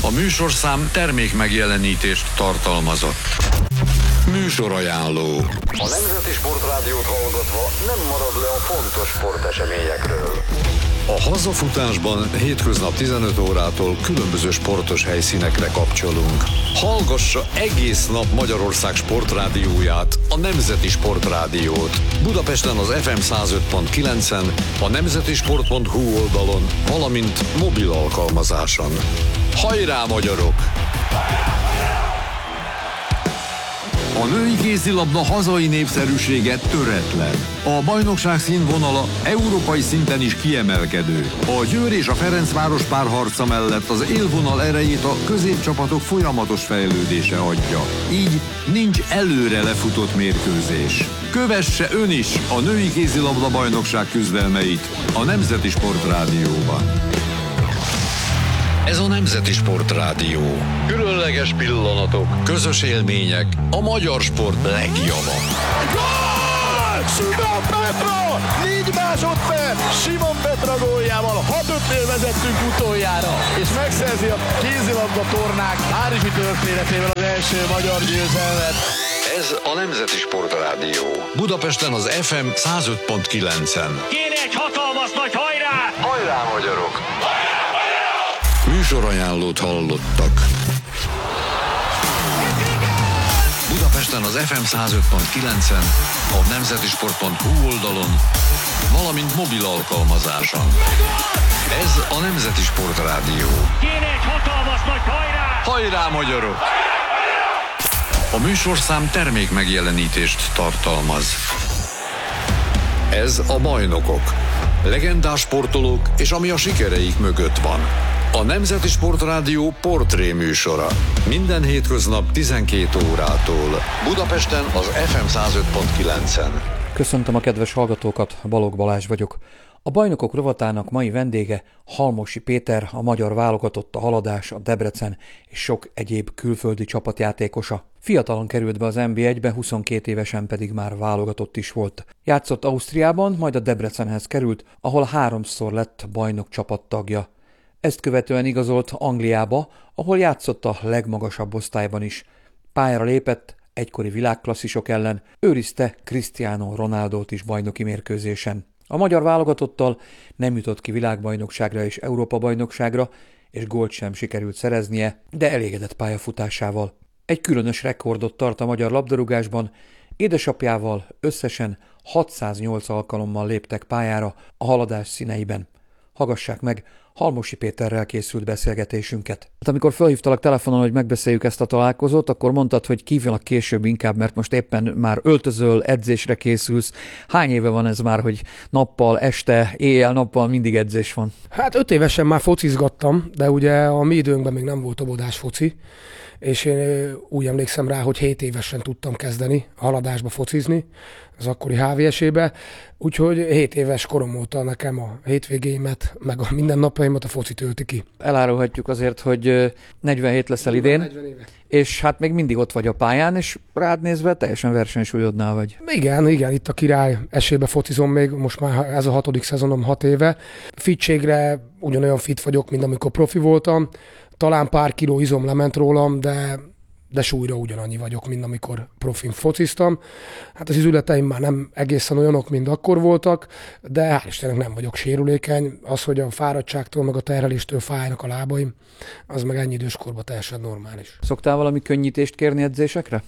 A műsorszám termék megjelenítést tartalmazott. Műsorajánló. A Nemzeti Sportrádiót hallgatva nem marad le a fontos sporteseményekről. A hazafutásban hétköznap 15 órától különböző sportos helyszínekre kapcsolunk. Hallgassa egész nap Magyarország sportrádióját, a Nemzeti Sportrádiót. Budapesten az FM 105.9-en, a nemzetisport.hu oldalon, valamint mobil alkalmazáson. Hajrá, magyarok! A női kézilabda hazai népszerűsége töretlen. A bajnokság színvonala európai szinten is kiemelkedő. A Győr és a Ferencváros párharca mellett az élvonal erejét a középcsapatok folyamatos fejlődése adja. Így nincs előre lefutott mérkőzés. Kövesse ön is a női kézilabda bajnokság küzdelmeit a Nemzeti Sportrádióban. Ez a Nemzeti Sportrádió. Különleges pillanatok, közös élmények, a magyar sport legjava. Gól! Simon Petra! 4 másodperc! Simon Petra góljával 6-5-nél vezettünk utoljára, és megszerzi a kézilabda tornák párizsi történetével az első magyar győzelmet. Ez a Nemzeti Sportrádió. Budapesten az FM 105.9-en. Kéne egy hatalmas nagy hajrá! Hajrá, magyarok! Műsorajánlót hallottak. Budapesten az FM 105.9-en, a nemzetisport.hu oldalon, valamint mobil alkalmazáson. Ez a Nemzeti Sportrádió. Kéne egy hatalmas nagy hajrá! Hajrá, magyarok! A műsorszám termék megjelenítést tartalmaz. Ez a Bajnokok. Legendás sportolók és ami a sikereik mögött van. A Nemzeti Sportrádió portré műsora. Minden hétköznap 12 órától. Budapesten az FM 105.9-en. Köszöntöm a kedves hallgatókat, Balogh Balázs vagyok. A Bajnokok rovatának mai vendége Halmosi Péter, a magyar válogatott, a Haladás, a Debrecen és sok egyéb külföldi csapatjátékosa. Fiatalon került be az NB1-be, 22 évesen pedig már válogatott is volt. Játszott Ausztriában, majd a Debrecenhez került, ahol 3-szor lett bajnok csapattagja. Ezt követően igazolt Angliába, ahol játszott a legmagasabb osztályban is. Pályára lépett egykori világklasszisok ellen, őrizte Cristiano Ronaldót is bajnoki mérkőzésen. A magyar válogatottal nem jutott ki világbajnokságra és Európa-bajnokságra, és gólt sem sikerült szereznie, de elégedett pályafutásával. Egy különös rekordot tart a magyar labdarúgásban, édesapjával összesen 608 alkalommal léptek pályára a Haladás színeiben. Hallgassák meg Halmosi Péterrel készült beszélgetésünket. Amikor felhívtalak telefonon, hogy megbeszéljük ezt a találkozót, akkor mondtad, hogy hívjalak később inkább, mert most éppen már öltözöl, edzésre készülsz. Hány éve van ez már, hogy nappal, este, éjjel-nappal mindig edzés van? Hát 5 évesen már focizgattam, de ugye a mi időnkben még nem volt óvodás foci, és én úgy emlékszem rá, hogy 7 évesen tudtam kezdeni a Haladásba focizni, az akkori HVS-ébe, úgyhogy 7 éves korom óta nekem a hétvégéimet, meg a mindennapjaimat a foci tölti ki. Elárulhatjuk azért, hogy 47 leszel idén, 40 éve. És hát még mindig ott vagy a pályán, és rád nézve teljesen versenysúlyodnál vagy. Igen, itt a király esélybe focizom még, most már ez a 6. szezonom 6 éve. Fitségre ugyanolyan fit vagyok, mint amikor profi voltam, talán pár kiló izom lement rólam, de súlyra ugyanannyi vagyok, mint amikor profin fociztam. Hát az izületeim már nem egészen olyanok, mint akkor voltak, de hál' Istennek nem vagyok sérülékeny. Az, hogy a fáradtságtól, meg a terheléstől fájnak a lábaim, az meg ennyi időskorban teljesen normális. Szoktál valami könnyítést kérni edzésekre?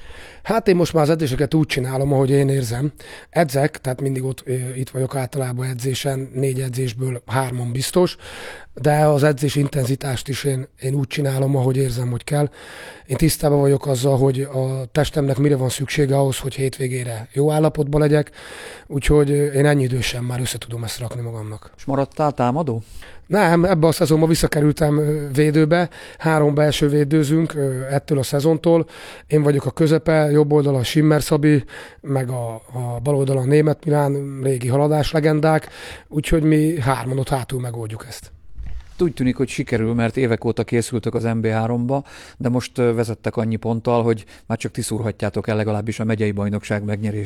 Hát én most már az edzéseket úgy csinálom, ahogy én érzem. Edzek, tehát mindig itt vagyok általában edzésen, 4 edzésből 3 biztos, de az edzés intenzitást is én úgy csinálom, ahogy érzem, hogy kell. Én tisztában vagyok azzal, hogy a testemnek mire van szüksége ahhoz, hogy hétvégére jó állapotban legyek, úgyhogy én ennyi idősen már össze tudom ezt rakni magamnak. És maradtál támadó? Nem, ebben a szezonban visszakerültem védőbe, 3 belső védőzünk ettől a szezontól. Én vagyok a közepe, jobb oldalon a Simmer Szabi, meg a bal oldalon a Németh Milán, régi Haladás legendák, úgyhogy mi 3 ott hátul megoldjuk ezt. Úgy tűnik, hogy sikerül, mert évek óta készültök az MB3-ba, de most vezettek annyi ponttal, hogy már csak ti szúrhatjátok el legalábbis a megyei bajnokság megnyerését.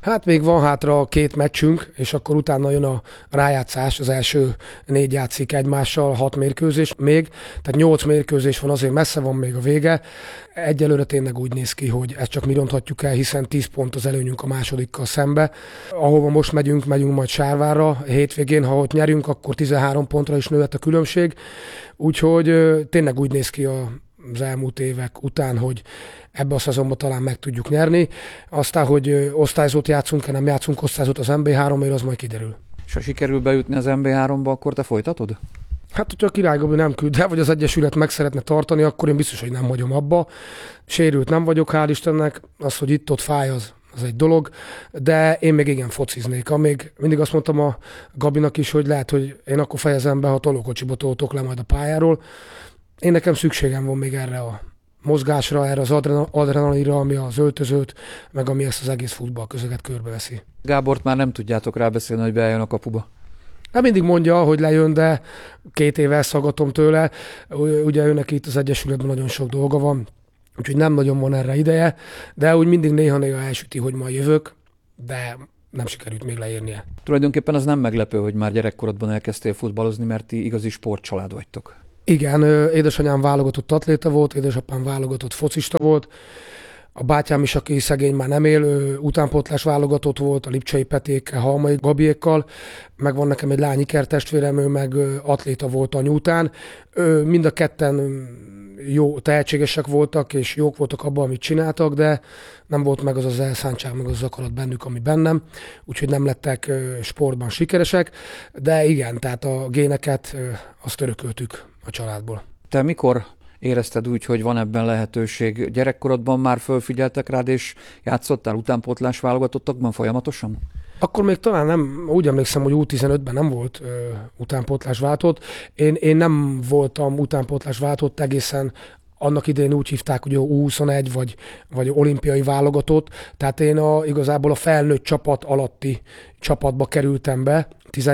Hát még van hátra 2 meccsünk, és akkor utána jön a rájátszás, az első 4 játszik egymással, 6 mérkőzés még, tehát 8 mérkőzés van, azért messze van még a vége. Egyelőre tényleg úgy néz ki, hogy ezt csak mi ronthatjuk el, hiszen 10 pont az előnyünk a másodikkal szembe. Ahova most megyünk majd Sárvárra, hétvégén, ha ott nyerünk, akkor 13 pontra is nőhet a különbség. Úgyhogy tényleg úgy néz ki az elmúlt évek után, hogy ebbe a szezonban talán meg tudjuk nyerni. Aztán, hogy osztályzót játszunk, nem játszunk osztályzót az MB3-ért, az majd kiderül. És ha sikerül bejutni az MB3-ba, akkor te folytatod? Hát, hogyha a Király Gabi nem küld el, vagy az Egyesület meg szeretne tartani, akkor én biztos, hogy nem hagyom abba. Sérült nem vagyok, hál' Istennek. Az, hogy itt-ott fáj, az egy dolog, de én még igen fociznék. Mindig azt mondtam a Gabinak is, hogy lehet, hogy én akkor fejezem be, ha tolókocsiba toltok le majd a pályáról. Én nekem szükségem van még erre a mozgásra, erre az adrenalinra, ami az öltözőt, meg ami ezt az egész futballközeget körbeveszi. Gábort már nem tudjátok rábeszélni, hogy bejön a kapuba. Hát mindig mondja, hogy lejön, de 2 éve elszaggatom tőle. Ugye őnek itt az Egyesületben nagyon sok dolga van, úgyhogy nem nagyon van erre ideje, de úgy mindig néha-néha elsüti, hogy majd jövök, de nem sikerült még leérnie. Tulajdonképpen az nem meglepő, hogy már gyerekkorodban elkezdtél futballozni, mert ti igazi sportcsalád vagytok. Igen, édesanyám válogatott atléta volt, édesapám válogatott focista volt, a bátyám is, aki szegény már nem él, utánpótlás válogatott volt, a Lipcsei Petékkel, Halmai Gabiékkal, meg van nekem egy lány ikertestvérem, ő meg atléta volt anyu után. Mind a ketten jó, tehetségesek voltak, és jók voltak abban, amit csináltak, de nem volt meg az az elszántság, meg az akarat bennük, ami bennem, úgyhogy nem lettek sportban sikeresek, de igen, tehát a géneket azt örököltük a családból. Te mikor érezted úgy, hogy van ebben lehetőség? Gyerekkorodban már fölfigyeltek rád, és játszottál utánpótlás válogatottakban folyamatosan? Akkor még talán nem, úgy emlékszem, hogy U15-ben nem volt utánpótlás váltott. Én nem voltam utánpótlás váltott egészen, annak idején úgy hívták, hogy U21 vagy olimpiai válogatott, tehát én igazából a felnőtt csapat alatti csapatba kerültem be,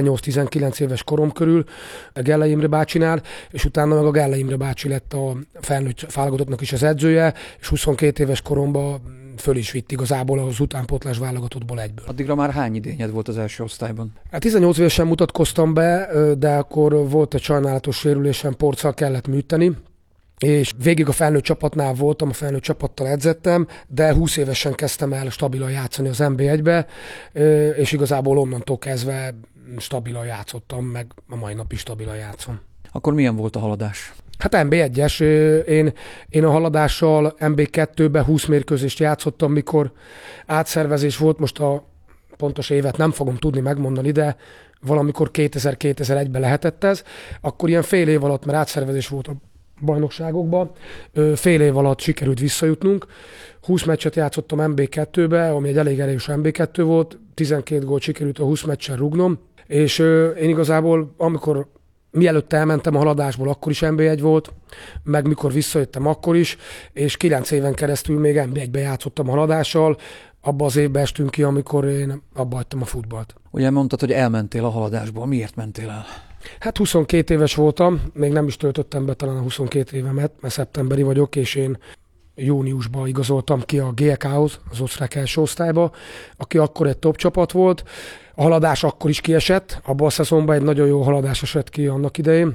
18-19 éves korom körül, a Gellei Imre bácsinál, és utána meg a Gellei Imre bácsi lett a felnőtt válogatottnak is az edzője, és 22 éves koromban föl is vitt igazából az utánpótlás válogatottból egyből. Addigra már hány idényed volt az első osztályban? Hát 18 évesen mutatkoztam be, de akkor volt egy sajnálatos sérülésem, porccal kellett műteni, és végig a felnőtt csapatnál voltam, a felnőtt csapattal edzettem, de 20 évesen kezdtem el stabilan játszani az NB1-be, és igazából onnantól kezdve stabilan játszottam, meg a mai nap is stabilan játszom. Akkor milyen volt a haladás? Hát NB1-es. Én a haladással NB2-ben 20 mérkőzést játszottam, mikor átszervezés volt, most a pontos évet nem fogom tudni megmondani, de valamikor 2000-2001-ben lehetett ez. Akkor ilyen fél év alatt, mert átszervezés volt a bajnokságokban, fél év alatt sikerült visszajutnunk. 20 meccset játszottam NB2-be, ami egy elég erős NB2 volt, 12 gólt sikerült a 20 meccsen rúgnom, és én igazából, mielőtt elmentem a haladásból, akkor is NB1 volt, meg mikor visszajöttem, akkor is, és 9 éven keresztül még NB1-ben játszottam a haladással. Abba az évben estünk ki, amikor én abba hagytam a futballt. Ugye mondtad, hogy elmentél a haladásból. Miért mentél el? Hát 22 éves voltam, még nem is töltöttem be talán a 22 évemet, mert szeptemberi vagyok, és én júniusban igazoltam ki a GK-hoz, az osztrák első osztályba, aki akkor egy top csapat volt. A haladás akkor is kiesett, abban a szezonban egy nagyon jó haladás esett ki annak idején.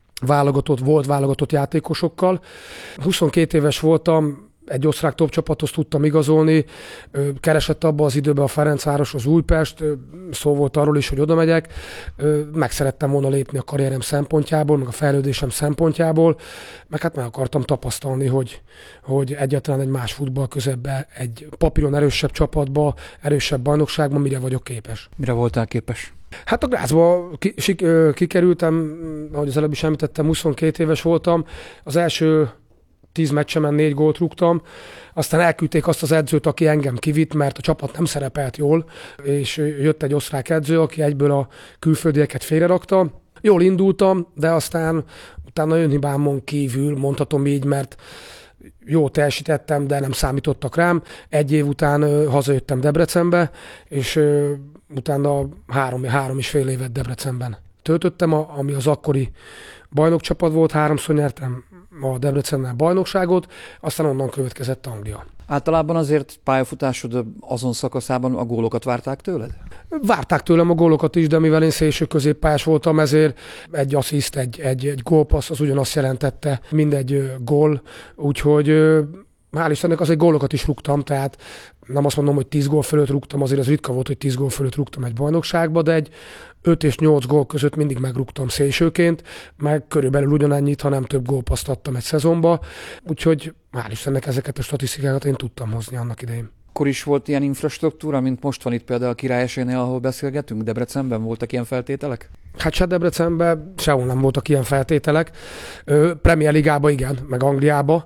Válogatott játékosokkal. 22 éves voltam, egy osztrák top csapathoz tudtam igazolni, keresett abban az időben a Ferencváros, az Újpest, szó volt arról is, hogy oda megyek. Meg szerettem volna lépni a karrierem szempontjából, meg a fejlődésem szempontjából, meg hát meg akartam tapasztalni, hogy egyáltalán egy más futball közebben, egy papíron erősebb csapatba, erősebb bajnokságban mire vagyok képes. Mire voltál képes? Hát a Grazba kikerültem, ahogy az előbb is említettem, 22 éves voltam. Az első 10 meccsemen 4 gólt rúgtam, aztán elküldték azt az edzőt, aki engem kivitt, mert a csapat nem szerepelt jól, és jött egy osztrák edző, aki egyből a külföldieket félrerakta. Jól indultam, de aztán utána önhibámon kívül, mondhatom így, mert jól teljesítettem, de nem számítottak rám. Egy év után hazajöttem Debrecenbe, és utána 3,5 évet Debrecenben töltöttem, ami az akkori bajnokcsapat volt, 3-szor nyertem a Debrecennel bajnokságot, aztán onnan következett Anglia. Általában azért pályafutásod azon szakaszában a gólokat várták tőled? Várták tőlem a gólokat is, de mivel én szélső középpályás voltam, ezért egy assziszt, egy gólpassz az ugyanazt jelentette, mindegy gól, úgyhogy hál' Istennek azért gólokat is rúgtam, tehát nem azt mondom, hogy 10 gól fölött rúgtam, azért az ritka volt, hogy 10 gól fölött rúgtam egy bajnokságba, de egy 5 és 8 gól között mindig megrúgtam szélsőként, meg körülbelül ugyanannyit, ha nem több gólpaszt adtam egy szezonba, úgyhogy hál' Istennek ezeket a statisztikákat én tudtam hozni annak idején. Akkor is volt ilyen infrastruktúra, mint most van itt például a Király esélynél, ahol beszélgetünk? Debrecenben voltak ilyen feltételek? Hát se Debrecenben sehol nem voltak ilyen feltételek. Premier Ligában igen, meg Angliában,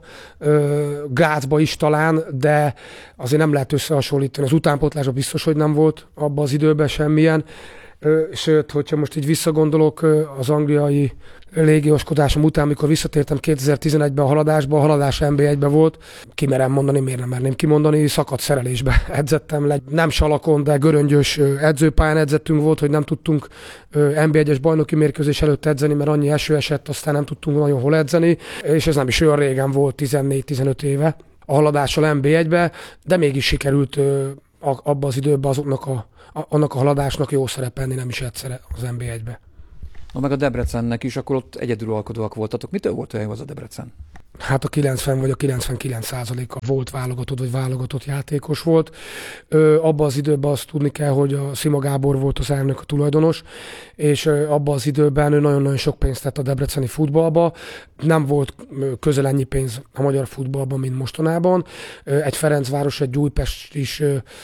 Grazban is talán, de azért nem lehet összehasonlítani. Az utánpótlásban biztos, hogy nem volt abban az időben semmilyen. Sőt, hogyha most így visszagondolok az angliai légióskodásom után, amikor visszatértem 2011-ben a Haladás NB1-ben volt, kimerem mondani, miért nem merném kimondani, szakadt szerelésbe edzettem le. Nem salakon, de göröngyös edzőpályán edzettünk volt, hogy nem tudtunk NB1-es bajnoki mérkőzés előtt edzeni, mert annyi eső esett, aztán nem tudtunk nagyon hol edzeni, és ez nem is olyan régen volt, 14-15 éve a Haladással NB1-be, de mégis sikerült abban az időben annak a Haladásnak jó szerepelni, nem is egyszer az NB1-be. Na meg a Debrecennek is, akkor ott egyedülalkodóak voltatok. Mitől volt olyan az a Debrecen? Hát a 90 vagy a 99%-a volt válogatott vagy válogatott játékos volt. Abban az időben azt tudni kell, hogy a Szima Gábor volt az elnök, a tulajdonos, és abban az időben ő nagyon-nagyon sok pénzt tett a debreceni futballba. Nem volt közel ennyi pénz a magyar futballban, mint mostanában. Egy Ferencváros, egy Újpest is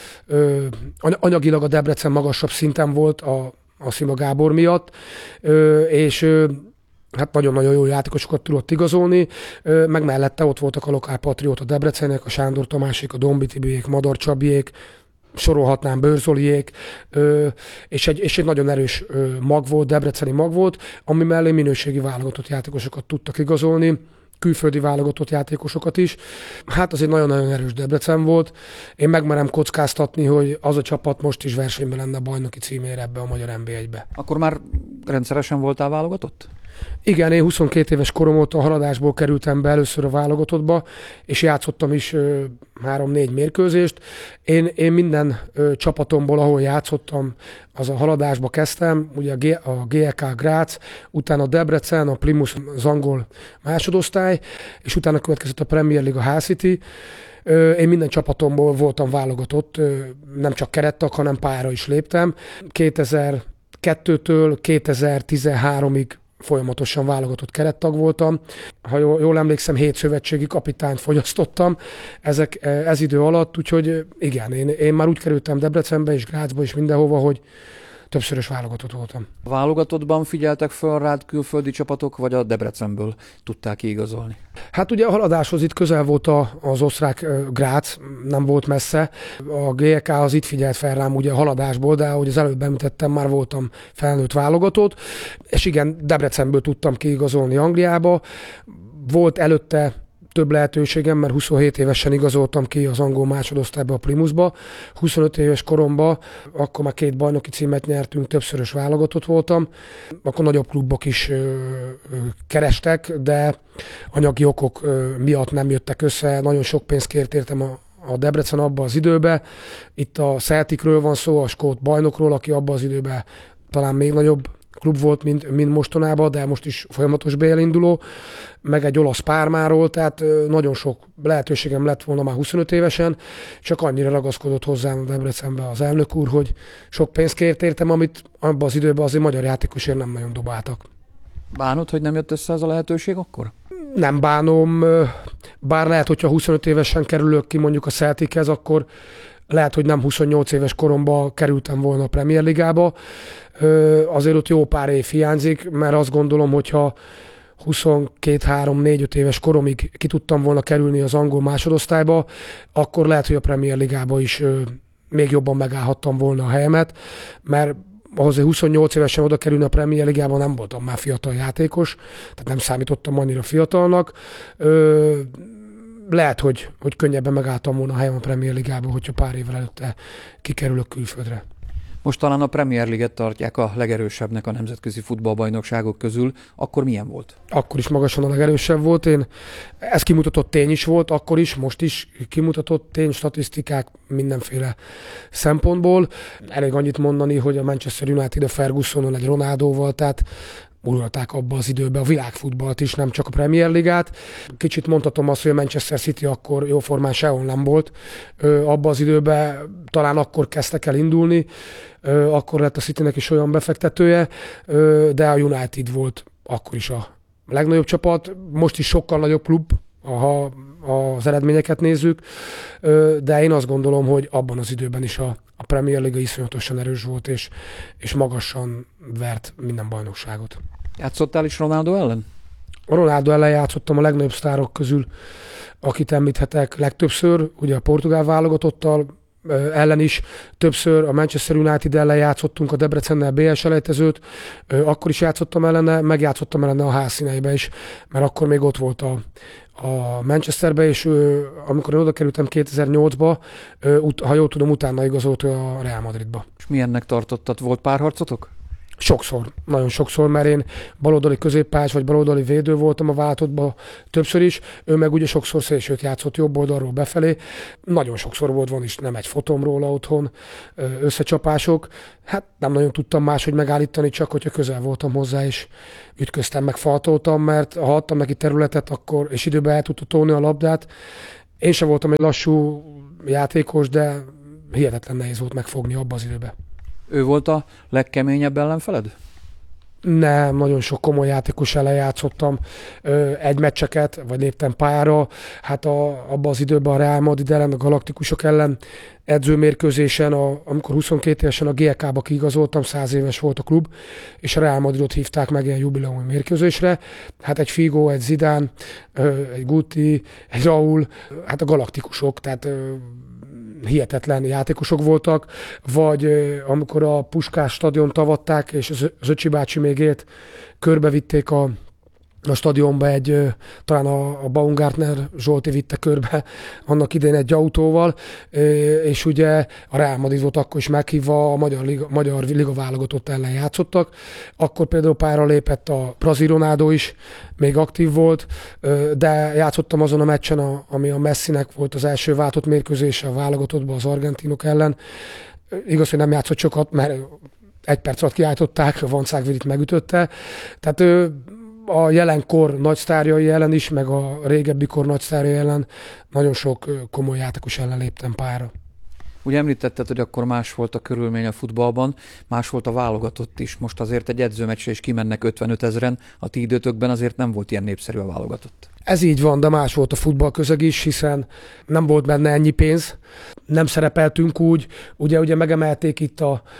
anyagilag a Debrecen magasabb szinten volt a Szima Gábor miatt, és hát nagyon-nagyon jó játékosokat tudott igazolni, meg mellette ott voltak a lokálpatrióta Debrecenek, a Sándor Tamásék, a Dombi Tibiék, Madar Csabiék, sorolhatnám Bőrzoliék, és egy nagyon erős mag volt, debreceni mag volt, ami mellé minőségi válogatott játékosokat tudtak igazolni, külföldi válogatott játékosokat is. Hát az egy nagyon-nagyon erős Debrecen volt. Én megmerem kockáztatni, hogy az a csapat most is versenyben lenne bajnoki címére ebbe a magyar NB1-be. Akkor már rendszeresen voltál válogatott? Igen, én 22 éves korom óta a Haladásból kerültem be először a válogatottba, és játszottam is 3-4 mérkőzést. Én minden csapatomból, ahol játszottam, az a Haladásba kezdtem, ugye a GLK Graz, utána a Debrecen, a Plymouth, az angol másodosztály, és utána következett a Premier League, a Hull City. Én minden csapatomból voltam válogatott, nem csak kerettag, hanem pályára is léptem. 2002-től 2013-ig folyamatosan válogatott kerettag voltam. Ha jól emlékszem, 7 szövetségi kapitányt fogyasztottam ez idő alatt, úgyhogy igen, én már úgy kerültem Debrecenbe és Grazba is mindenhova, hogy többszörös válogatott voltam. A válogatottban figyeltek föl rád külföldi csapatok, vagy a Debrecenből tudták kiigazolni? Hát ugye a Haladáshoz itt közel volt az osztrák Graz, nem volt messze. A GLK az itt figyelt fel rám ugye a Haladásból, de ahogy az előbb említettem, már voltam felnőtt válogatott, és igen, Debrecenből tudtam kiigazolni Angliába. Volt előtte több lehetőségem, mert 27 évesen igazoltam ki az angol másodosztályba, a Plymouthba. 25 éves koromban, akkor már 2 bajnoki címet nyertünk, többszörös válogatott voltam. Akkor nagyobb klubok is kerestek, de anyagi okok miatt nem jöttek össze. Nagyon sok pénzt kért értem a Debrecen abban az időben. Itt a Celticről van szó, a skót bajnokról, aki abban az időben talán még nagyobb klub volt, mint mostanában, de most is folyamatos BL-induló, meg egy olasz Pármáról, tehát nagyon sok lehetőségem lett volna már 25 évesen, csak annyira ragaszkodott hozzám a Debrecenbe az elnök úr, hogy sok pénzt kért értem, amit abban az időben azért magyar játékosért nem nagyon dobáltak. Bánod, hogy nem jött össze ez a lehetőség akkor? Nem bánom, bár lehet, hogyha 25 évesen kerülök ki mondjuk a Celtichez, akkor lehet, hogy nem 28 éves koromban kerültem volna a Premier Ligába. Azért ott jó pár év hiányzik, mert azt gondolom, hogyha 22-3-4-5 éves koromig ki tudtam volna kerülni az angol másodosztályba, akkor lehet, hogy a Premier Ligába is még jobban megállhattam volna a helyemet, mert ahhoz, hogy 28 évesen oda kerülni a Premier Ligában, nem voltam már fiatal játékos, tehát nem számítottam annyira fiatalnak. Lehet, hogy könnyebben megálltam volna a helyem a Premier Ligában, hogyha pár évvel előtte kikerülök külföldre. Most talán a Premier League-et tartják a legerősebbnek a nemzetközi futballbajnokságok közül. Akkor milyen volt? Akkor is magasan a legerősebb volt. Ez kimutatott tény is volt, akkor is, most is kimutatott tény, statisztikák mindenféle szempontból. Elég annyit mondani, hogy a Manchester United a Fergusonnal, egy Ronaldóval, tehát uralták abba az időben a világfutballt is, nem csak a Premier Ligát. Kicsit mondhatom azt, hogy a Manchester City akkor jóformán sehol nem volt. Abba az időben talán akkor kezdtek el indulni, akkor lett a Citynek is olyan befektetője, de a United volt akkor is a legnagyobb csapat. Most is sokkal nagyobb klub, ha az eredményeket nézzük, de én azt gondolom, hogy abban az időben is a Premier Liga iszonyatosan erős volt, és magasan vert minden bajnokságot. Játszottál is Ronaldo ellen? A Ronaldo ellen játszottam a legnagyobb sztárok közül, akit említhetek legtöbbször, ugye a portugál válogatottal ellen is, többször a Manchester United ellen játszottunk a Debrecennel BL selejtezőt, akkor is játszottam ellene, megjátszottam ellene a házszíneibe is, mert akkor még ott volt a Manchesterbe, és amikor én oda kerültem 2008-ba, ha jól tudom, utána igazolt a Real Madridba. És milyennek tartottad? Volt párharcotok? Sokszor, nagyon sokszor, mert én baloldali középpályás vagy baloldali védő voltam a válogatottban többször is, ő meg ugye sokszor szélsőt játszott jobb oldalról befelé. Nagyon sokszor volt, van is nem egy fotom róla otthon, összecsapások. Hát nem nagyon tudtam máshogy megállítani, csak hogyha közel voltam hozzá, és ütköztem, meg faltoltam, mert ha adtam neki területet, akkor, és időben el tudta tolni a labdát. Én sem voltam egy lassú játékos, de hihetetlen nehéz volt megfogni abba az időben. Ő volt a legkeményebb ellenfeled? Nem, nagyon sok komoly játékos ellen játszottam, egy meccseket, vagy léptem pályára, hát abban az időben a Real Madrid ellen, a Galaktikusok ellen edzőmérkőzésen, amikor 22 évesen a GLK-ba kiigazoltam, 100 éves volt a klub, és a Real Madridot hívták meg ilyen jubileumi mérkőzésre. Hát egy Figo, egy Zidane, egy Guti, egy Raúl, hát a Galaktikusok, tehát hihetetlen játékosok voltak, vagy amikor a Puskás stadiont avatták, és az Öcsi bácsi még élt, körbevitték a stadionba talán a Baumgartner Zsolti vitte körbe annak idején egy autóval, és ugye a Real Madrid volt akkor is meghívva, a magyar liga válogatott ellen játszottak. Akkor például pályára lépett a brazil Ronaldo is, még aktív volt, de játszottam azon a meccsen, ami a Messinek volt az első váltott mérkőzése a válogatottban az argentinok ellen. Igaz, hogy nem játszott sokat, mert egy perc alatt kiállították, a Vancágvidit megütötte. Tehát a jelenkor nagy sztárjai ellen is, meg a régebbi kor nagy sztárjai ellen nagyon sok komoly játékos ellen léptem pályára. Ugye említetted, hogy akkor más volt a körülmény a futballban, más volt a válogatott is. Most azért egy edzőmeccsre is kimennek 55 000-en, a ti időtökben azért nem volt ilyen népszerű a válogatott. Ez így van, de más volt a futballközeg is, hiszen nem volt benne ennyi pénz, nem szerepeltünk úgy, ugye megemelték itt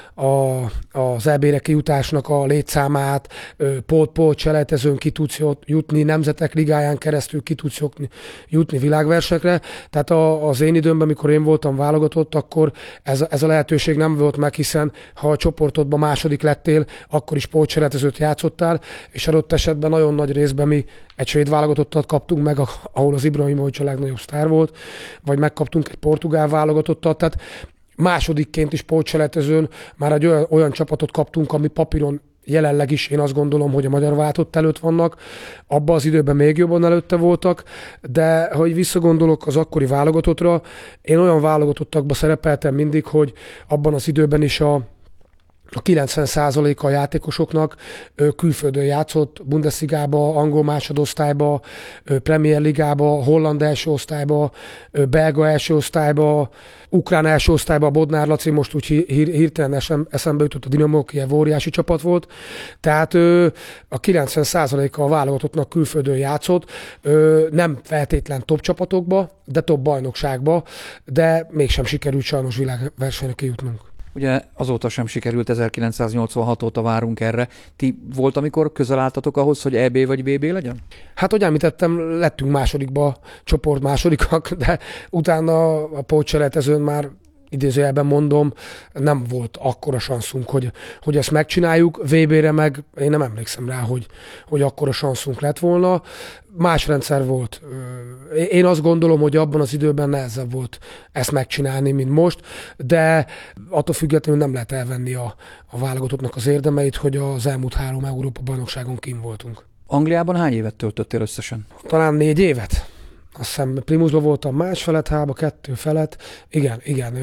az EB-re kijutásnak a létszámát, pót-pót selejtezőn ki tudsz jutni, nemzetek ligáján keresztül ki tudsz jutni világversekre, tehát az én időmben, amikor én voltam válogatott, akkor ez a lehetőség nem volt meg, hiszen ha a csoportodban második lettél, akkor is pótselejtezőt játszottál, és adott esetben nagyon nagy részben mi egy svéd válogatottat kaptunk meg, ahol az Ibrahimovic a legnagyobb sztár volt, vagy megkaptunk egy portugál válogatottat, tehát másodikként is pótselejtezőn már egy olyan csapatot kaptunk, ami papíron jelenleg is én azt gondolom, hogy a magyar válogatott előtt vannak, abban az időben még jobban előtte voltak, de hogy visszagondolok az akkori válogatottra, én olyan válogatottakban szerepeltem mindig, hogy abban az időben is a 90%-a a játékosoknak külföldön játszott, Bundesligába, angol másodosztályba, Premier Ligába, holland első osztályba, belga első osztályba, ukrán első osztályba, Bodnár Laci, most úgy hirtelen eszembe jutott, a Dinamo Kijev óriási csapat volt. Tehát a 90%-a a válogatottnak külföldön játszott, nem feltétlen top csapatokba, de top bajnokságba, de mégsem sikerült sajnos világversenyre kijutnunk. Ugye azóta sem sikerült, 1986 óta várunk erre. Ti volt, amikor közel álltatok ahhoz, hogy EB vagy BB legyen? Hát, hogy említettem, lettünk másodikba, csoport másodikak, de utána a pótselejtezőn már idézőjelben mondom, nem volt akkora sanszunk, hogy ezt megcsináljuk. VB-re meg én nem emlékszem rá, hogy akkora sanszunk lett volna. Más rendszer volt. Én azt gondolom, hogy abban az időben nehezebb volt ezt megcsinálni, mint most, de attól függetlenül nem lehet elvenni a válogatottnak az érdemeit, hogy az elmúlt 3 Európa-bajnokságon kint voltunk. Angliában hány évet töltöttél összesen? Talán 4 évet. Azt hiszem Plymouthban voltam más felett, 2 felett. Igen,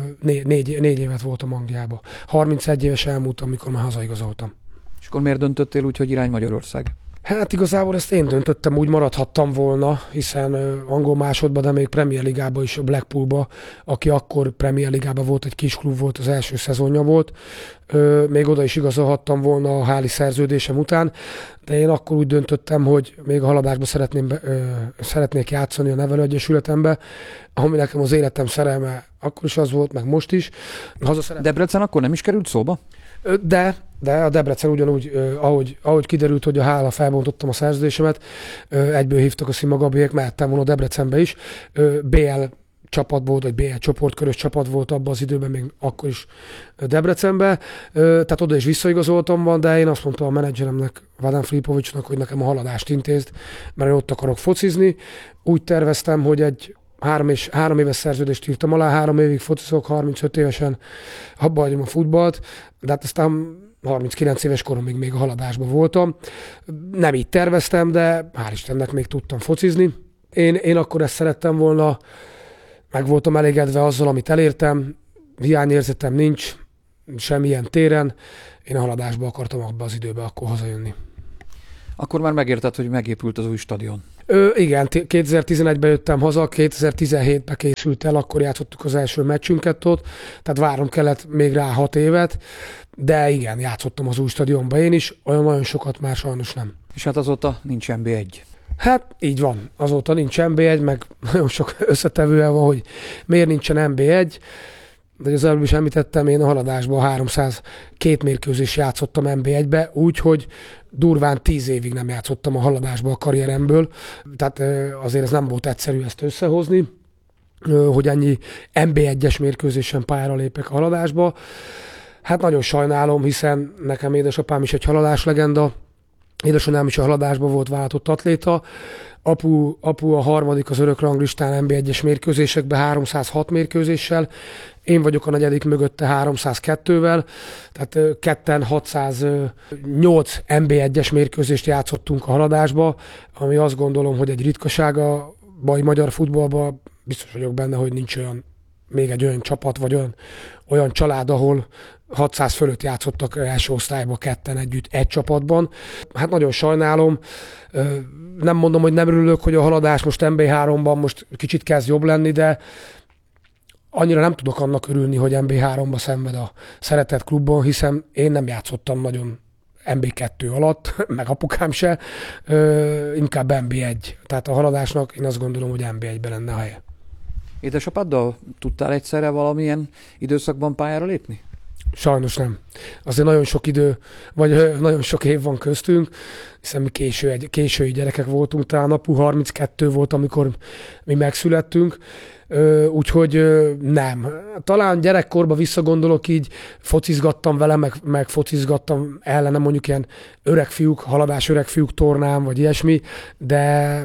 4 évet voltam Angliában. 31 éves elmúltam, amikor már hazaigazoltam. És akkor miért döntöttél úgy, hogy irány Magyarország? Hát igazából ezt én döntöttem, úgy maradhattam volna, hiszen angol másodban, de még Premier Ligában is, a Blackpoolba, aki akkor Premier Ligában volt, egy kis klub volt, az első szezonja volt. Még oda is igazolhattam volna a háli szerződésem után, de én akkor úgy döntöttem, hogy még a haladásba szeretnék játszani a nevelőegyesületembe, ami nekem az életem szerelme akkor is az volt, meg most is. Debrecen akkor nem is került szóba? De a Debrecen ugyanúgy, ahogy kiderült, hogy a hála felbontottam a szerződésemet, egyből hívtak a Szima Gabiék, mehettem volna Debrecenbe is. BL csapat volt, vagy BL csoportkörös csapat volt abban az időben, még akkor is Debrecenbe. Tehát oda is visszaigazoltam van, de én azt mondtam a menedzseremnek, Vadan Filipovicsnak, hogy nekem a haladást intézd, mert én ott akarok focizni. Úgy terveztem, hogy egy 3 éves szerződést írtam alá, 3 évig focizok, 35 évesen abba hagyom a futballt, de hát aztán 39 éves koromig még a haladásban voltam. Nem így terveztem, de hál' Istennek még tudtam focizni. Én akkor ezt szerettem volna, meg voltam elégedve azzal, amit elértem, hiányérzetem nincs, semmilyen téren. Én a haladásba akartam abba az időben akkor hazajönni. Akkor már megérted, hogy megépült az új stadion. Igen, 2011-ben jöttem haza, 2017-ben készült el, akkor játszottuk az első meccsünket ott, tehát várnom kellett még rá 6 évet, de igen, játszottam az új stadionban én is, olyan nagyon sokat már sajnos nem. És hát azóta nincs NB1. Hát így van, azóta nincs NB1, meg nagyon sok összetevője van, hogy miért nincsen NB1, de az előbb is említettem, én a haladásban 302 mérkőzés játszottam NB1-be, úgyhogy durván 10 évig nem játszottam a haladásba a karrieremből, tehát azért ez nem volt egyszerű ezt összehozni, hogy ennyi NB1-es mérkőzésen pályára lépek a haladásba. Hát nagyon sajnálom, hiszen nekem édesapám is egy haladáslegenda, édesanyám is a haladásban volt válogatott atléta, apu a harmadik az örök ranglistán NB1-es mérkőzésekben 306 mérkőzéssel, én vagyok a negyedik mögötte 302-vel, tehát ketten 608 NB1-es mérkőzést játszottunk a haladásba, ami azt gondolom, hogy egy ritkaság a magyar futballban. Biztos vagyok benne, hogy nincs még egy olyan csapat, vagy olyan család, ahol 600 fölött játszottak első osztályban ketten együtt egy csapatban. Hát nagyon sajnálom, nem mondom, hogy nem örülök, hogy a haladás most NB3-ban most kicsit kezd jobb lenni, de annyira nem tudok annak örülni, hogy NB3-ba szenved a szeretett klubban, hiszen én nem játszottam nagyon NB2 alatt, meg apukám se, inkább NB1. Tehát a haladásnak én azt gondolom, hogy NB1-ben lenne a helye. Édesapáddal tudtál egyszerre valamilyen időszakban pályára lépni? Sajnos nem. Azért nagyon sok idő, vagy nagyon sok év van köztünk, hiszen mi késői gyerekek voltunk, talán apu 32 volt, amikor mi megszülettünk, úgyhogy nem. Talán gyerekkorban visszagondolok így, focizgattam vele, meg focizgattam ellene mondjuk ilyen haladás öreg fiúk tornán, vagy ilyesmi, de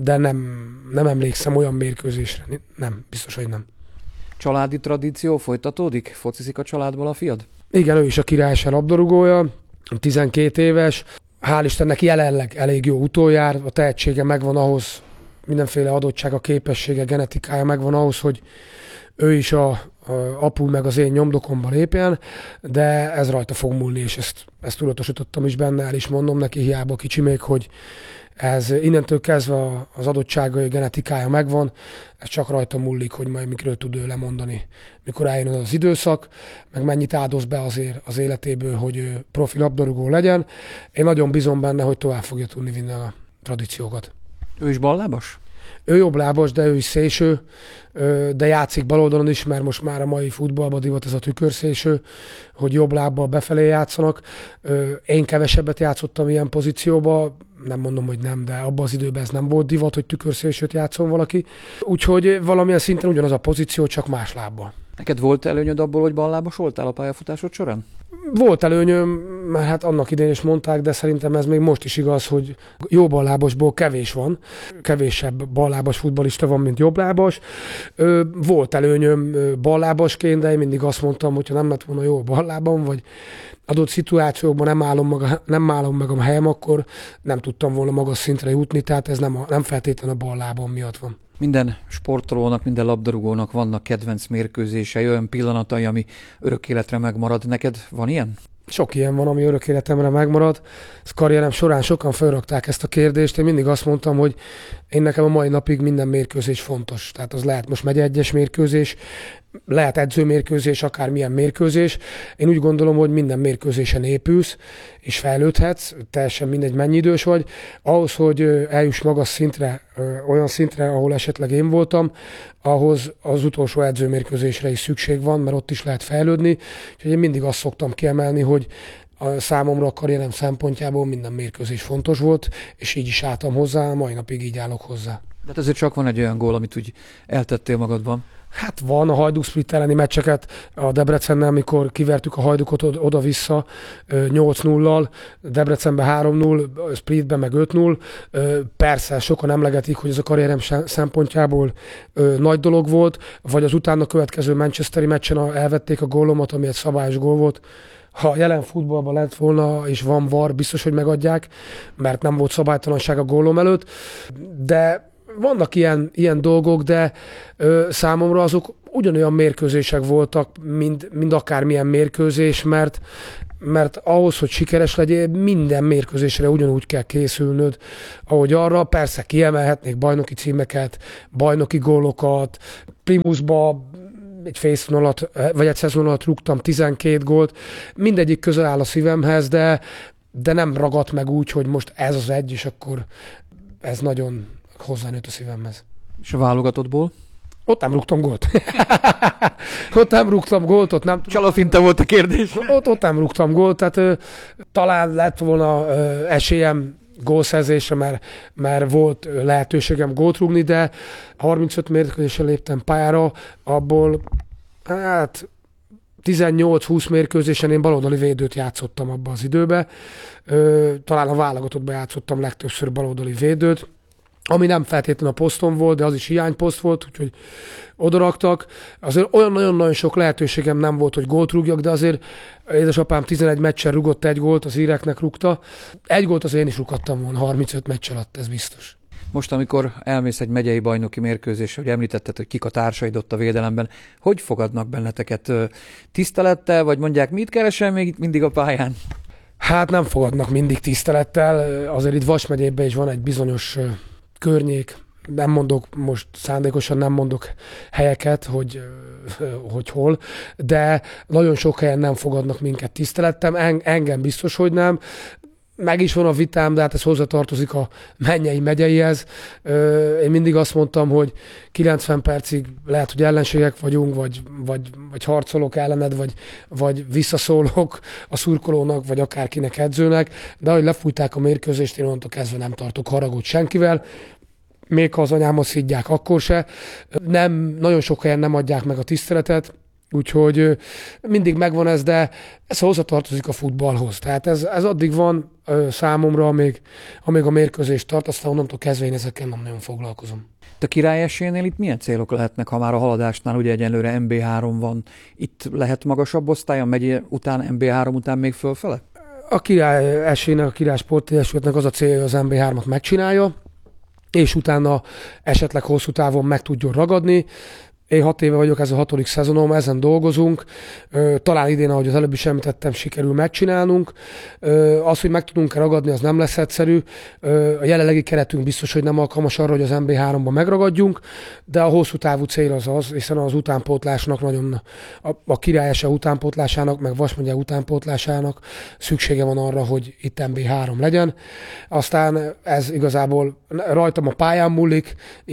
nem emlékszem olyan mérkőzésre. Nem, biztos, hogy nem. Családi tradíció folytatódik? Focizik a családból a fiad? Igen, ő is a Királyság labdarúgója, 12 éves. Hál' Istennek jelenleg elég jó utoljár, a tehetsége megvan ahhoz, mindenféle adottsága, képessége, genetikája megvan ahhoz, hogy ő is a apu meg az én nyomdokomba lépjen, de ez rajta fog múlni, és ezt tudatosítottam is benne, el is mondom neki, hiába kicsi még, hogy ez innentől kezdve az adottsága, a genetikája megvan, ez csak rajta múlik, hogy majd mikről tud ő lemondani, mikor eljön az időszak, meg mennyit áldoz be azért az életéből, hogy ő profi labdarúgó legyen. Én nagyon bízom benne, hogy tovább fogja tudni vinni a tradíciókat. Ő is ballábas? Ő jobblábas, de ő is szélső, de játszik baloldalon is, mert most már a mai futballban divat ez a tükörszélső, hogy jobb lábbal befelé játszanak. Én kevesebbet játszottam ilyen pozícióba, nem mondom, hogy nem, de abban az időben ez nem volt divat, hogy tükörszélsőt játszon valaki. Úgyhogy valamilyen szinten ugyanaz a pozíció, csak más lábbal. Neked volt előnyöd abból, hogy ballábas voltál a pályafutásod során? Volt előnyöm, mert hát annak idején is mondták, de szerintem ez még most is igaz, hogy jó ballábasból kevés van. Kevésebb ballábas futballista van, mint jobblábas. Volt előnyöm ballábasként, de én mindig azt mondtam, hogyha nem lett volna jó ballábam, vagy adott szituációkban nem állom meg a helyem, akkor nem tudtam volna magas szintre jutni, tehát ez nem feltétlenül a ballábam miatt van. Minden sportolónak, minden labdarúgónak vannak kedvenc mérkőzései, olyan pillanatai, ami örök életre megmarad. Neked van ilyen? Sok ilyen van, ami örök életemre megmarad. Ez karrierem során sokan felrakták ezt a kérdést. Én mindig azt mondtam, hogy én nekem a mai napig minden mérkőzés fontos. Tehát az lehet most megye egyes mérkőzés, lehet edzőmérkőzés, akármilyen mérkőzés. Én úgy gondolom, hogy minden mérkőzésen épülsz, és fejlődhetsz, teljesen mindegy, mennyi idős vagy. Ahhoz, hogy eljuss magas szintre, olyan szintre, ahol esetleg én voltam, ahhoz az utolsó edzőmérkőzésre is szükség van, mert ott is lehet fejlődni. Úgyhogy én mindig azt szoktam kiemelni, hogy a számomra a karrierem szempontjából minden mérkőzés fontos volt, és így is álltam hozzá, mai napig így állok hozzá. De azért csak van egy olyan gól, amit úgy eltettél magadban. Hát van a Hajduk-Split elleni meccseket a Debrecennel, amikor kivertük a Hajdukot oda-vissza 8-0-al, Debrecenben 3-0, Splitben meg 5-0. Persze sokan emlegetik, hogy ez a karrierem szempontjából nagy dolog volt, vagy az utána következő manchesteri meccsen elvették a gólomat, ami egy szabályos gól volt. Ha jelen futballban lett volna, és van VAR, biztos, hogy megadják, mert nem volt szabálytalanság a gólom előtt, de vannak ilyen dolgok, de számomra azok ugyanolyan mérkőzések voltak, mint akármilyen mérkőzés, mert ahhoz, hogy sikeres legyél, minden mérkőzésre ugyanúgy kell készülnöd, ahogy arra. Persze kiemelhetnék bajnoki címeket, bajnoki gólokat, Primusba egy fészszezon alatt, vagy egy szezon alatt rúgtam 12 gólt, mindegyik közel áll a szívemhez, de nem ragadt meg úgy, hogy most ez az egy, és akkor ez nagyon hozzánőtt a szívemhez. És a válogatottból? Ott nem rúgtam gólt. Ott nem... Csalafinta volt a kérdés. Ott nem rúgtam gólt, tehát talán lett volna esélyem gólszerzésre, mert volt lehetőségem gólt rúgni, de 35 mérkőzésen léptem pályára, abból hát 18-20 mérkőzésen én baloldali védőt játszottam abban az időben. Talán a válogatottban játszottam legtöbbször baloldali védőt, ami nem feltétlenül a posztom volt, de az is hiányposzt volt, úgyhogy odaraktak. Azért olyan nagyon-nagyon sok lehetőségem nem volt, hogy gólt rúgjak, de azért édesapám 11 meccsen rúgott egy gólt, az íreknek rúgta. Egy gólt az én is rúghattam volna 35 meccs alatt, ez biztos. Most, amikor elmész egy megyei bajnoki mérkőzésre, hogy említetted, hogy kik a társaid ott a védelemben, hogy fogadnak benneteket? Tisztelettel, vagy mondják, mit keresel még itt mindig a pályán? Hát nem fogadnak mindig tisztelettel. Azért itt Vas megyében is van egy bizonyos környék, nem mondok, most szándékosan nem mondok helyeket, hogy hol, de nagyon sok helyen nem fogadnak minket tisztelettem, engem biztos, hogy nem. Meg is van a vitám, de hát ez hozzatartozik a Mennyei megyeihez. Én mindig azt mondtam, hogy 90 percig lehet, hogy ellenségek vagyunk, vagy harcolok ellened, vagy visszaszólok a szurkolónak, vagy akárkinek edzőnek, de ahogy lefújták a mérkőzést, én onnantól kezdve nem tartok haragot senkivel, még ha az anyámat szidják, akkor se. Nagyon sok helyen nem adják meg a tiszteletet, úgyhogy mindig megvan ez, de ez hozzatartozik a futballhoz. Tehát ez addig van számomra, amíg a mérkőzés tart, aztán onnantól kezdve én ezekkel nem nagyon foglalkozom. A Király esélynél itt milyen célok lehetnek, ha már a haladásnál ugye egyenlőre MB3 van? Itt lehet magasabb osztály, a megye után, MB3 után még fölfele? A Király esélynek, a Király Sportegyesületnek az a célja, hogy az MB3-at megcsinálja, és utána esetleg hosszú távon meg tudjon ragadni. Én 6 éve vagyok, ez a 6. szezonom, ezen dolgozunk. Talán idén, ahogy az előbb is említettem, sikerül megcsinálnunk. Az, hogy meg tudunk-e ragadni, az nem lesz egyszerű. A jelenlegi keretünk biztos, hogy nem alkalmas arra, hogy az MB3-ban megragadjunk, de a hosszú távú cél az, hiszen az utánpótlásnak nagyon, a Király SE utánpótlásának, meg Vas megye utánpótlásának szüksége van arra, hogy itt MB3 legyen. Aztán ez igazából rajtam a pályán múlik,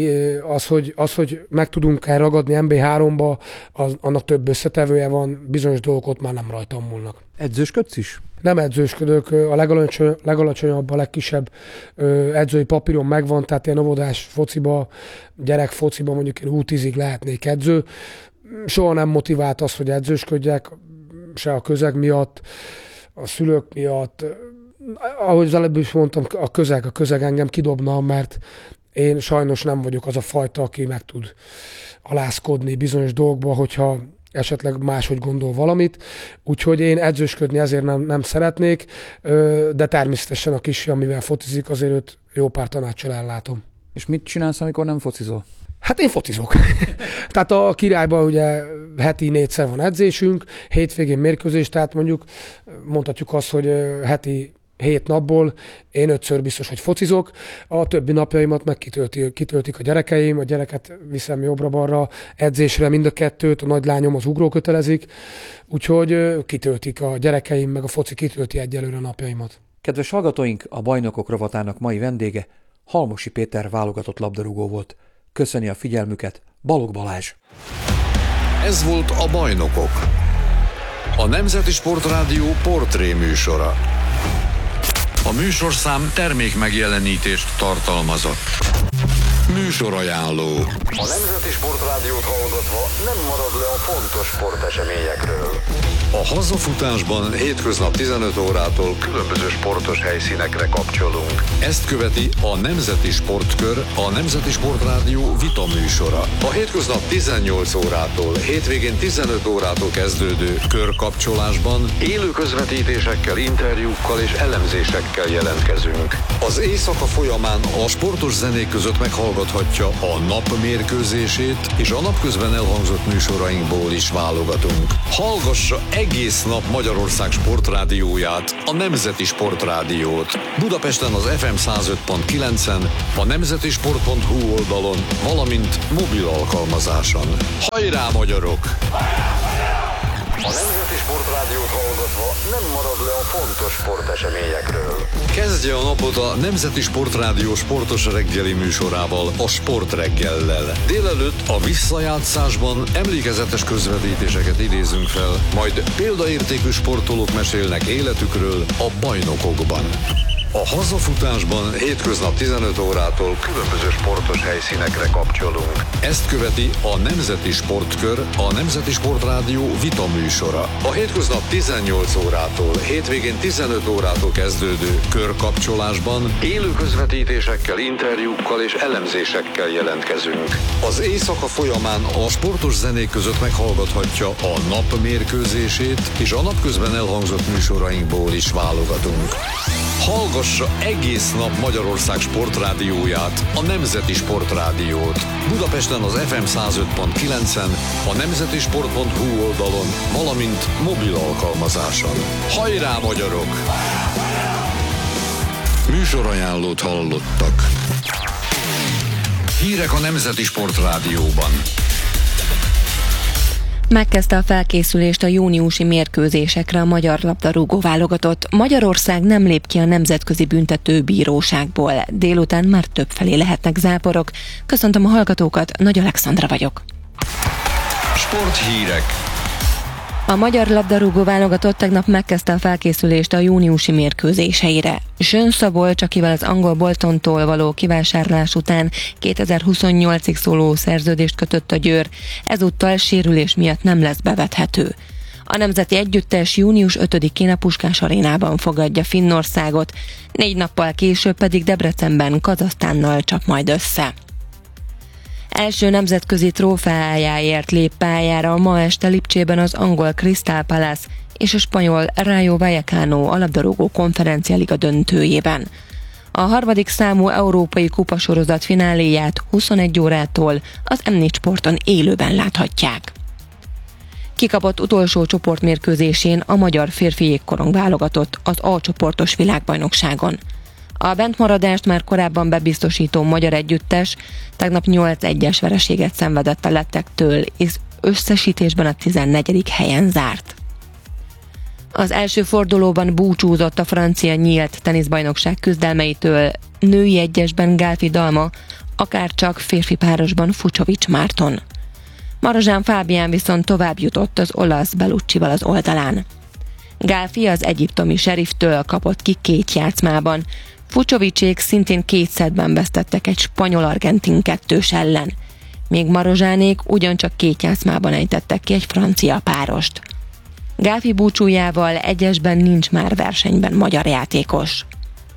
az, hogy meg tudunk-e ragadni MB3-ba, annak több összetevője van, bizonyos dolgok ott már nem rajtam múlnak. Edzősködsz is? Nem edzősködök, a legalacsonyabb, a legkisebb edzői papíron megvan, tehát ilyen óvodás fociba, gyerek fociba mondjuk én U10-ig lehetnék edző. Soha nem motivált az, hogy edzősködjek, se a közeg miatt, a szülők miatt. Ahogy az előbb is mondtam, a közeg engem kidobna, mert én sajnos nem vagyok az a fajta, aki meg tud alázkodni bizonyos dolgokba, hogyha esetleg máshogy gondol valamit. Úgyhogy én edzősködni ezért nem szeretnék, de természetesen a kisfiam, mivel focizik, azért őt jó pár tanáccsal ellátom. És mit csinálsz, amikor nem focizol? Hát én focizok. Tehát a Királyban ugye heti 4-szer van edzésünk, hétvégén mérkőzés, tehát mondhatjuk azt, hogy heti 7 napból én 5-ször biztos, hogy focizok, a többi napjaimat meg kitöltik a gyerekeim, a gyereket viszem jobbra-balra edzésre, mind a kettőt, a nagylányom az ugrókötelezik, úgyhogy kitöltik a gyerekeim, meg a foci kitölti egyelőre a napjaimat. Kedves hallgatóink, a Bajnokok rovatának mai vendége Halmosi Péter válogatott labdarúgó volt. Köszöni a figyelmüket Balogh Balázs. Ez volt a Bajnokok, a Nemzeti Sportrádió portré műsora. A műsorszám termékmegjelenítést tartalmazott. Műsorajánló. A Nemzeti Sportrádiót hallgatva nem marad le a fontos sporteseményekről. A hazafutásban hétköznap 15 órától különböző sportos helyszínekre kapcsolunk. Ezt követi a Nemzeti Sportkör, a Nemzeti Sportrádió vita műsora. A hétköznap 18 órától, hétvégén 15 órától kezdődő körkapcsolásban élő közvetítésekkel, interjúkkal és elemzésekkel jelentkezünk. Az éjszaka folyamán a sportos zenék között meghallgathatja a nap mérkőzését, és a napközben elhangzott műsorainkból is válogatunk. Hallgassa egész nap Magyarország sportrádióját, a Nemzeti Sportrádiót. Budapesten az FM 105.9-en, a nemzetisport.hu oldalon, valamint mobil alkalmazáson. Hajrá, magyarok! A Nemzeti Sportrádiót hallgatva nem marad le a fontos sporteseményekről. Kezdje a napot a Nemzeti Sportrádió sportos reggeli műsorával, a Sportreggellel. Délelőtt a visszajátszásban emlékezetes közvetítéseket idézünk fel, majd példaértékű sportolók mesélnek életükről a Bajnokokban. A hazafutásban hétköznap 15 órától különböző sportos helyszínekre kapcsolunk. Ezt követi a Nemzeti Sportkör, a Nemzeti Sportrádió vita műsora. A hétköznap 18 órától, hétvégén 15 órától kezdődő körkapcsolásban élő közvetítésekkel, interjúkkal és elemzésekkel jelentkezünk. Az éjszaka folyamán a sportos zenék között meghallgathatja a nap mérkőzését, és a napközben elhangzott műsorainkból is válogatunk. Hallgassa egész nap Magyarország sportrádióját, a Nemzeti Sportrádiót. Budapesten az FM 105.9-en, a nemzetisport.hu oldalon, valamint mobil alkalmazáson. Hajrá, magyarok! Műsorajánlót hallottak. Hírek a Nemzeti Sportrádióban. Megkezdte a felkészülést a júniusi mérkőzésekre a magyar labdarúgó válogatott. Magyarország nem lép ki a Nemzetközi Büntetőbíróságból. Délután már többfelé lehetnek záporok. Köszöntöm a hallgatókat, Nagy Alexandra vagyok. Sporthírek. A magyar labdarúgó válogatott tegnap megkezdte a felkészülést a júniusi mérkőzéseire. Zsön Szabolcs, akivel az angol Boltontól való kivásárlás után 2028-ig szóló szerződést kötött a Győr, ezúttal sérülés miatt nem lesz bevethető. A nemzeti együttes június 5-én a Puskás arénában fogadja Finnországot, 4 nappal később pedig Debrecenben Kazahsztánnal csap majd össze. Első nemzetközi trófeájáért lép pályára ma este Lipcsében az angol Crystal Palace és a spanyol Rayo Vallecano a labdarúgó konferencialiga döntőjében. A harmadik számú európai kupasorozat fináléját 21 órától az M4 Sporton élőben láthatják. Kikapott utolsó csoportmérkőzésén a magyar férfi jégkorong válogatott az A csoportos világbajnokságon. A bentmaradást már korábban bebiztosító magyar együttes tegnap 8-1-es vereséget szenvedett a lettektől, és összesítésben a 14. helyen zárt. Az első fordulóban búcsúzott a francia nyílt teniszbajnokság küzdelmeitől, női egyesben Gálfi Dalma, akárcsak férfi párosban Fucsovics Márton. Marozsán Fábián viszont tovább jutott az olasz Belluccival az oldalán. Gálfi az egyiptomi Seriftől kapott ki 2 játszmában, Fucsovicsék szintén 2 szettben vesztettek egy spanyol-argentin 2-s ellen. míg Marozsánék ugyancsak 2 játszmában ejtettek ki egy francia párost. Gáfi búcsújával egyesben nincs már versenyben magyar játékos.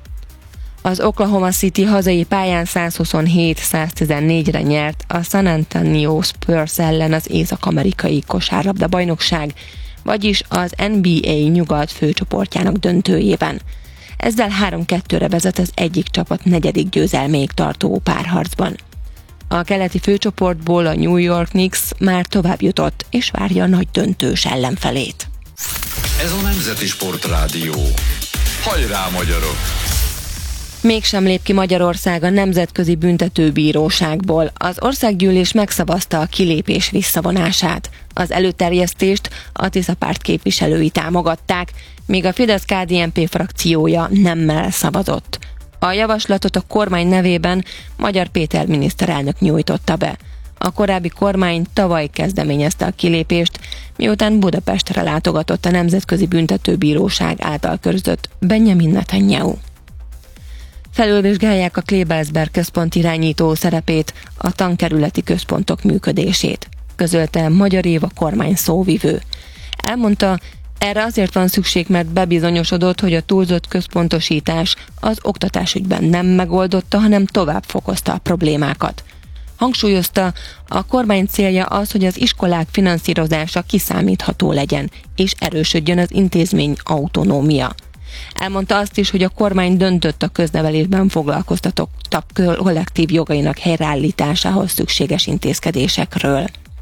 Az Oklahoma City hazai pályán 127-114-re nyert a San Antonio Spurs ellen az észak-amerikai kosárlabda bajnokság, vagyis az NBA nyugat főcsoportjának döntőjében. Ezzel 3-2-re vezet az egyik csapat 4. győzelméig tartó párharcban. A keleti főcsoportból a New York Knicks már tovább jutott, és várja a nagy döntős ellenfelét. Ez a Nemzeti Sportrádió. Hajrá, magyarok! Mégsem lép ki Magyarország a Nemzetközi Büntetőbíróságból. Az országgyűlés megszavazta a kilépés visszavonását. Az előterjesztést a Tisza párt képviselői támogatták, míg a Fidesz-KDNP frakciója nemmel szavazott. A javaslatot a kormány nevében Magyar Péter miniszterelnök nyújtotta be. A korábbi kormány tavaly kezdeményezte a kilépést, miután Budapestre látogatott a Nemzetközi Büntetőbíróság által körzött Benjamin Netanyahu. Felülvizsgálják a Klebersberg központ irányító szerepét, a tankerületi központok működését, közölte Magyar Éva kormány szóvivő. Elmondta, erre azért van szükség, mert bebizonyosodott, hogy a túlzott központosítás az oktatásügyben nem megoldotta, hanem tovább fokozta a problémákat. Hangsúlyozta, a kormány célja az, hogy az iskolák finanszírozása kiszámítható legyen, és erősödjön az intézmény autonómia. Elmondta azt is, hogy a kormány döntött a köznevelésben foglalkoztatottak kollektív jogainak helyreállításához szükséges intézkedésekről.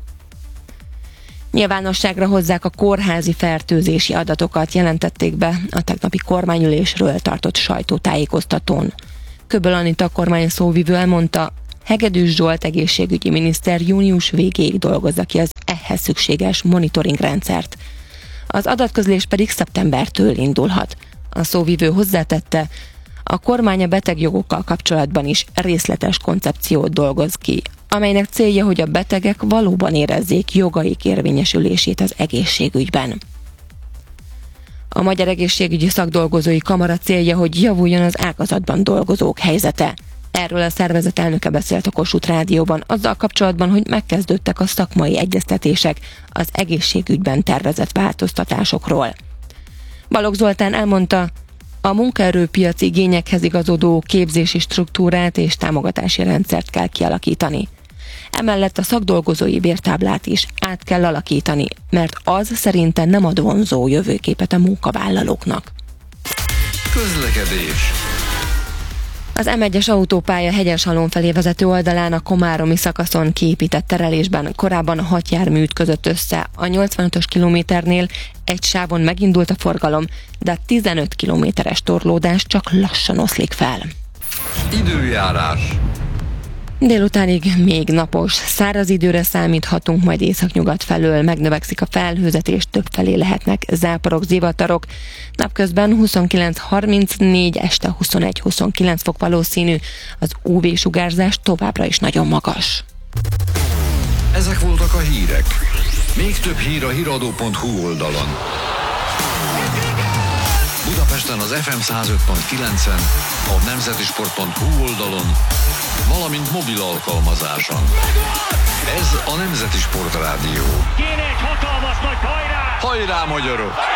Nyilvánosságra hozzák a kórházi fertőzési adatokat, jelentették be a tegnapi kormányülésről tartott sajtótájékoztatón. Köböl Anita kormány szóvivő elmondta, Hegedűs Zsolt egészségügyi miniszter június végéig dolgozza ki az ehhez szükséges monitoring rendszert. Az adatközlés pedig szeptembertől indulhat. A szóvivő hozzátette, a kormány a betegjogokkal kapcsolatban is részletes koncepciót dolgoz ki, amelynek célja, hogy a betegek valóban érezzék jogaik érvényesülését az egészségügyben. A Magyar Egészségügyi Szakdolgozói Kamara célja, hogy javuljon az ágazatban dolgozók helyzete. Erről a szervezet elnöke beszélt a Kossuth Rádióban, azzal kapcsolatban, hogy megkezdődtek a szakmai egyeztetések az egészségügyben tervezett változtatásokról. Balogh Zoltán elmondta, a munkaerőpiaci igényekhez igazodó képzési struktúrát és támogatási rendszert kell kialakítani. Emellett a szakdolgozói bértáblát is át kell alakítani, mert az szerinte nem ad vonzó jövőképet a munkavállalóknak. Közlekedés. Az M1-es autópálya Hegyeshalom felé vezető oldalán a komáromi szakaszon kiépített terelésben korábban 6 jármű ütközött össze. A 85-ös kilométernél egy sávon megindult a forgalom, de a 15 kilométeres torlódás csak lassan oszlik fel. Időjárás. Délutánig még napos, száraz időre számíthatunk, majd északnyugat felől megnövekszik a felhőzet, és többfelé lehetnek záporok, zivatarok. Napközben 29-34, este 21-29 fok valószínű, az UV-sugárzás továbbra is nagyon magas. Ezek voltak a hírek. Még több hír a hiradó.hu oldalon. Budapesten az FM 105.9-en, a nemzetisport.hu oldalon, valamint mobil alkalmazáson. Ez a Nemzeti Sportrádió. Kéne egy hatalmas nagy hajrá! Hajrá, magyarok!